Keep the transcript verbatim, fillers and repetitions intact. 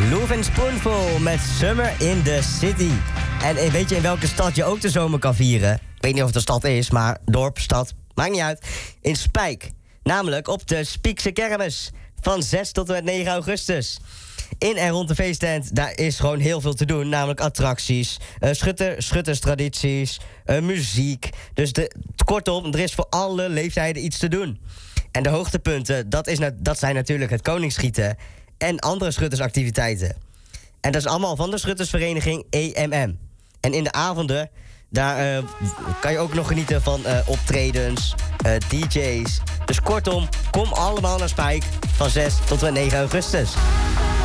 Louvin Spoonful met Summer in the City. En weet je in welke stad je ook de zomer kan vieren? Ik weet niet of het een stad is, maar dorp, stad, maakt niet uit. In Spijk. Namelijk op de Spiekse Kermis. Van zes tot en met negen augustus. In en rond de feesttent, daar is gewoon heel veel te doen. Namelijk attracties, uh, schutter, schutterstradities, uh, muziek. Dus de, kortom, er is voor alle leeftijden iets te doen. En de hoogtepunten, dat, is, dat zijn natuurlijk het koningsschieten en andere schuttersactiviteiten. En dat is allemaal van de schuttersvereniging E M M. En in de avonden, daar uh, kan je ook nog genieten van uh, optredens, uh, D J's. Dus kortom, kom allemaal naar Spijk van zes tot en met negen augustus.